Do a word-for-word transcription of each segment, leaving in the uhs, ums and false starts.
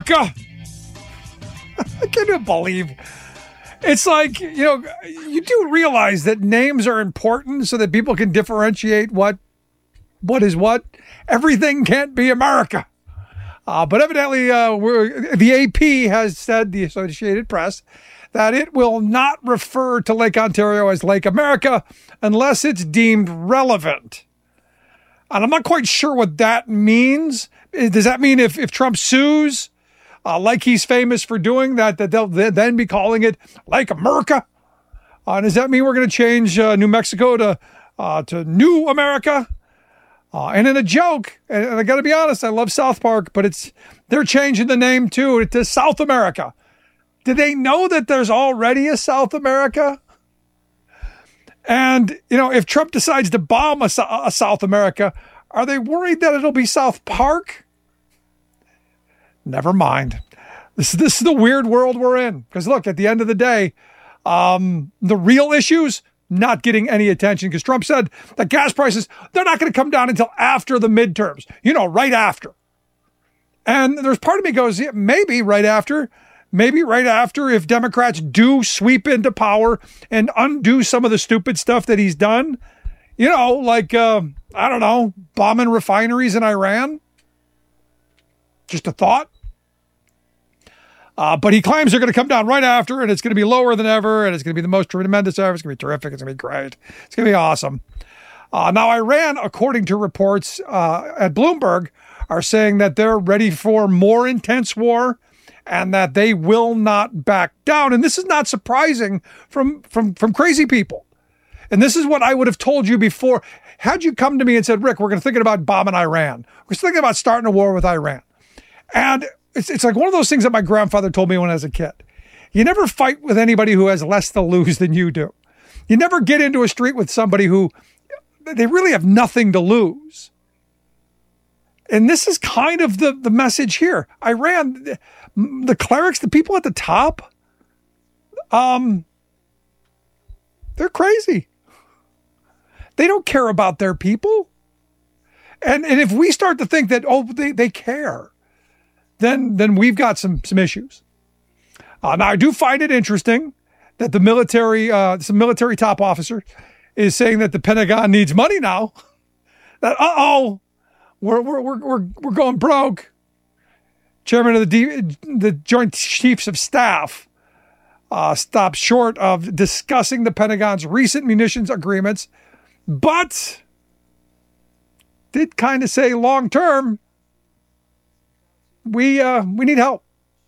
America. I can't even believe. It's like, you know, you do realize that names are important so that people can differentiate what what is what. Everything can't be America. Uh, but evidently, uh, we're, the A P has said, the Associated Press, that it will not refer to Lake Ontario as Lake America unless it's deemed relevant. And I'm not quite sure what that means. Does that mean if, if Trump sues, uh, like he's famous for doing, that, that they'll then be calling it Lake America? Uh, does that mean we're going to change uh, New Mexico to uh, to New America? Uh, and in a joke, and I got to be honest, I love South Park, but it's they're changing the name too to South America. Do they know that there's already a South America? And, you know, if Trump decides to bomb a, a South America, are they worried that it'll be South Park? Never mind. This, this is the weird world we're in. Because look, at the end of the day, um, the real issues, not getting any attention, because Trump said that gas prices, they're not going to come down until after the midterms, you know, right after. And there's part of me goes, yeah, maybe right after, maybe right after, if Democrats do sweep into power and undo some of the stupid stuff that he's done, you know, like, uh, I don't know, bombing refineries in Iran. Just a thought. Uh, but he claims they're going to come down right after, and it's going to be lower than ever, and it's going to be the most tremendous ever. It's going to be terrific. It's going to be great. It's going to be awesome. Uh, now, Iran, according to reports uh, at Bloomberg, are saying that they're ready for more intense war and that they will not back down. And this is not surprising from, from, from crazy people. And this is what I would have told you before. Had you come to me and said, Rick, we're going to thinking about bombing Iran. We're thinking about starting a war with Iran. And It's it's like one of those things that my grandfather told me when I was a kid. You never fight with anybody who has less to lose than you do. You never get into a street with somebody who, they really have nothing to lose. And this is kind of the, the message here. Iran, the, the clerics, the people at the top, um, they're crazy. They don't care about their people. And and if we start to think that, oh, they, they care, then then we've got some some issues. Uh, now, I do find it interesting that the military, uh, some military top officer is saying that the Pentagon needs money now. That, uh-oh, we're, we're, we're, we're, we're going broke. Chairman of the, D, the Joint Chiefs of Staff uh, stopped short of discussing the Pentagon's recent munitions agreements, but did kind of say long-term, we uh, we need help.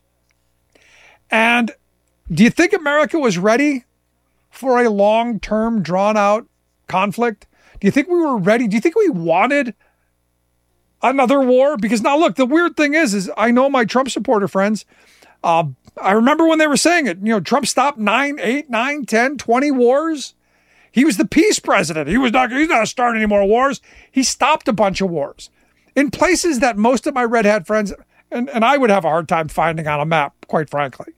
And do you think America was ready for a long-term, drawn-out conflict? Do you think we were ready? Do you think we wanted another war? Because now, look, the weird thing is, is I know my Trump supporter friends, uh, I remember when they were saying it, you know, Trump stopped nine, eight, nine, ten, twenty wars. He was the peace president. He was not, he's not starting any more wars. He stopped a bunch of wars in places that most of my red hat friends, and, and I would have a hard time finding on a map, quite frankly.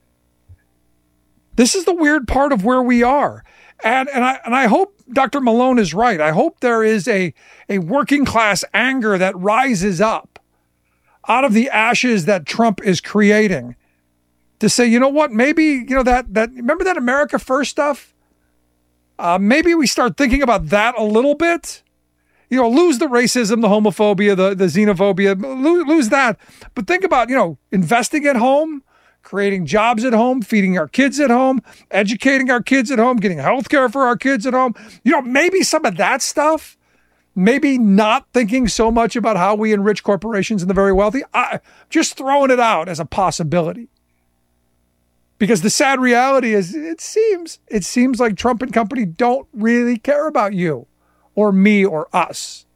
This is the weird part of where we are. And and I and I hope Doctor Malone is right. I hope there is a, a working class anger that rises up out of the ashes that Trump is creating to say, you know what, maybe, you know, that, that remember that America First stuff? Uh, maybe we start thinking about that a little bit. You know, lose the racism, the homophobia, the, the xenophobia, lose, lose that. But think about, you know, investing at home, creating jobs at home, feeding our kids at home, educating our kids at home, getting health care for our kids at home. You know, maybe some of that stuff, maybe not thinking so much about how we enrich corporations and the very wealthy. I, just throwing it out as a possibility. Because the sad reality is, it seems, it seems like Trump and company don't really care about you or me or us.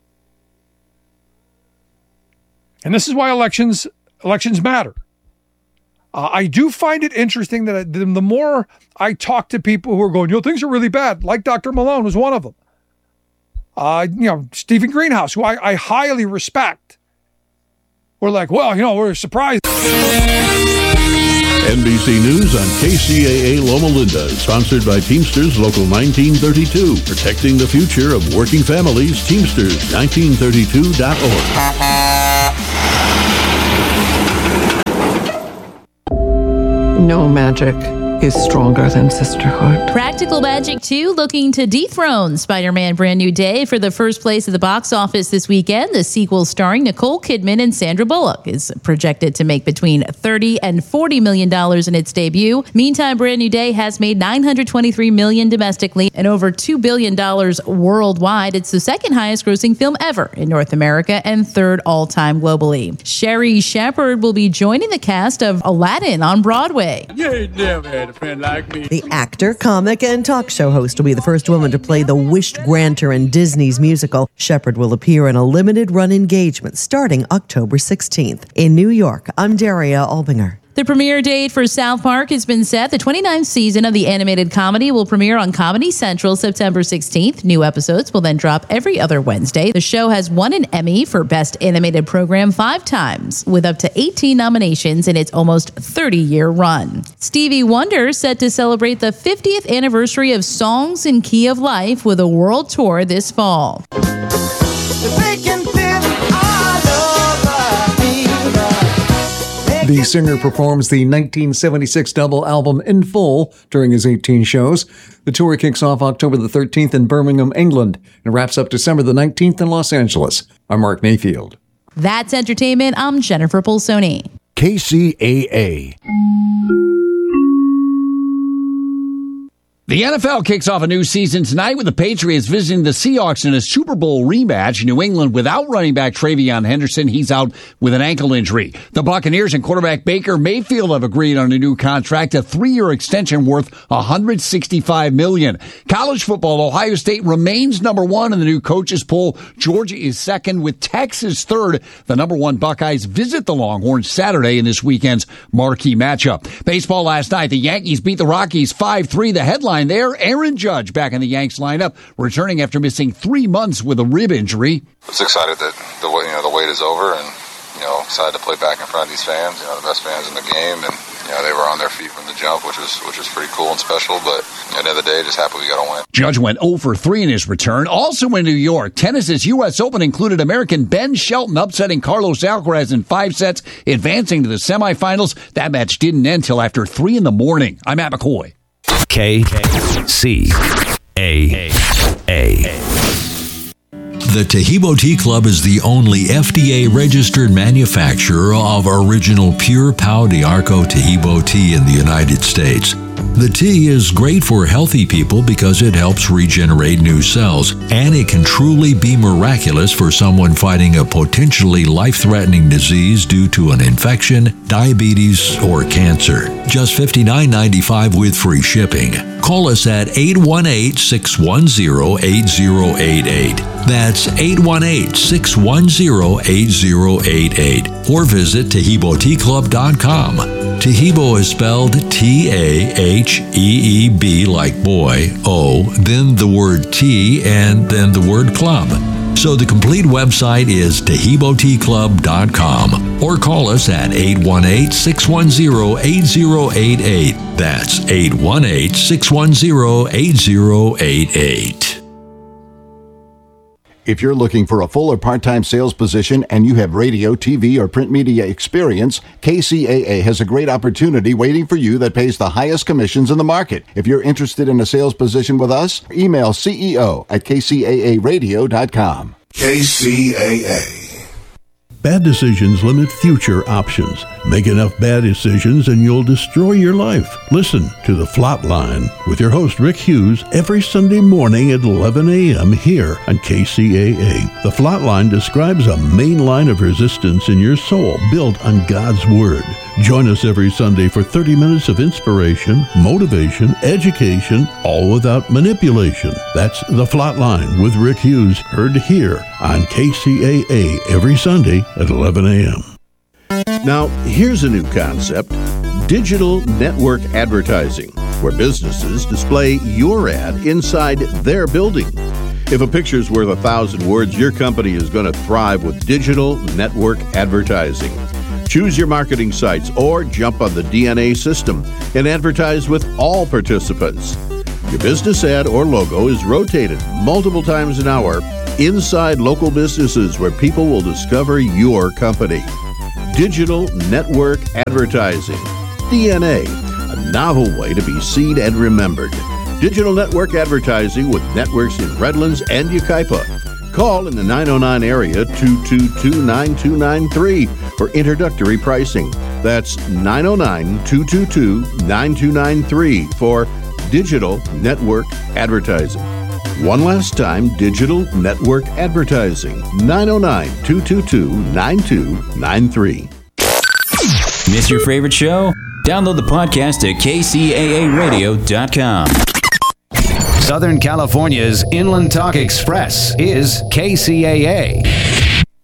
And this is why elections, elections matter. Uh, I do find it interesting that the, the more I talk to people who are going, you know, things are really bad, like Doctor Malone was one of them. Uh, you know, Stephen Greenhouse, who I, I highly respect. We're like, well, you know, we're surprised. N B C News on K C A A Loma Linda, sponsored by Teamsters Local nineteen thirty-two, protecting the future of working families. Teamsters nineteen thirty-two dot org. No magic is stronger than sisterhood. Practical Magic two looking to dethrone Spider-Man Brand New Day for the first place at the box office this weekend. The sequel starring Nicole Kidman and Sandra Bullock is projected to make between thirty and forty million dollars in its debut. Meantime, Brand New Day has made nine hundred twenty-three million dollars domestically and over two billion dollars worldwide. It's the second highest grossing film ever in North America and third all-time globally. Sherry Shepherd will be joining the cast of Aladdin on Broadway. You ain't never had a friend like me. The actor, comic, and talk show host will be the first woman to play the wished grantor in Disney's musical. Shepherd will appear in a limited-run engagement starting October sixteenth. In New York, I'm Daria Albinger. The premiere date for South Park has been set. The twenty-ninth season of the animated comedy will premiere on Comedy Central September sixteenth. New episodes will then drop every other Wednesday. The show has won an Emmy for Best Animated Program five times, with up to eighteen nominations in its almost thirty-year run. Stevie Wonder set to celebrate the fiftieth anniversary of Songs in Key of Life with a world tour this fall. The singer performs the nineteen seventy-six double album in full during his eighteen shows. The tour kicks off October the thirteenth in Birmingham, England, and wraps up December the nineteenth in Los Angeles. I'm Mark Mayfield. That's entertainment. I'm Jennifer Polsoni. K C A A. The N F L kicks off a new season tonight with the Patriots visiting the Seahawks in a Super Bowl rematch. New England without running back TreVeyon Henderson. He's out with an ankle injury. The Buccaneers and quarterback Baker Mayfield have agreed on a new contract, a three-year extension worth one hundred sixty-five million dollars. College football, Ohio State remains number one in the new coaches poll. Georgia is second with Texas third. The number one Buckeyes visit the Longhorns Saturday in this weekend's marquee matchup. Baseball last night, the Yankees beat the Rockies five three. The headline there, Aaron Judge back in the Yanks lineup, returning after missing three months with a rib injury. I was excited that the you know the wait is over, and you know excited to play back in front of these fans. You know the best fans in the game, and you know they were on their feet from the jump, which was which was pretty cool and special. But at the end of the day, just happy we got to win. Judge went zero for three in his return. Also in New York, tennis's U S Open included American Ben Shelton upsetting Carlos Alcaraz in five sets, advancing to the semifinals. That match didn't end till after three in the morning. I'm Matt McCoy. K C A A. The Taheebo Tea Club is the only F D A-registered manufacturer of original pure Pau d'Arco Taheebo tea in the United States. The tea is great for healthy people because it helps regenerate new cells, and it can truly be miraculous for someone fighting a potentially life-threatening disease due to an infection, diabetes, or cancer. Just fifty-nine ninety-five with free shipping. Call us at eight one eight, six one zero, eight zero eight eight. That's eight one eight, six one zero, eight zero eight eight. Or visit Taheebo Tea Club dot com. Taheebo is spelled T A H E E B like boy, O, then the word tea, and then the word club. So the complete website is Taheebo Tea Club dot com. Or call us at eight one eight, six one zero, eight zero eight eight. That's eight one eight, six one zero, eight zero eight eight. If you're looking for a full or part-time sales position and you have radio, T V, or print media experience, K C A A has a great opportunity waiting for you that pays the highest commissions in the market. If you're interested in a sales position with us, email C E O at K C A A radio dot com. K C A A. Bad decisions limit future options. Make enough bad decisions and you'll destroy your life. Listen to The Flatline with your host Rick Hughes every Sunday morning at eleven a.m. here on K C A A. The Flatline describes a main line of resistance in your soul built on God's Word. Join us every Sunday for thirty minutes of inspiration, motivation, education, all without manipulation. That's The Flatline with Rick Hughes, heard here on K C A A every Sunday at eleven a.m. Now, here's a new concept: digital network advertising, where businesses display your ad inside their building. If a picture's worth a thousand words, your company is going to thrive with digital network advertising. Choose your marketing sites or jump on the D N A system and advertise with all participants. Your business ad or logo is rotated multiple times an hour inside local businesses where people will discover your company. Digital network advertising, D N A. novel way to be seen and remembered. Digital network advertising with networks in Redlands and Yucaipa. Call in the nine oh nine area two two two, nine two nine three for introductory pricing. That's nine oh nine, two two two, nine two nine three for digital network advertising. One last time, digital network advertising. nine oh nine, two two two, nine two nine three. Miss your favorite show? Download the podcast at K C A A radio dot com. Southern California's Inland Talk Express is K C A A.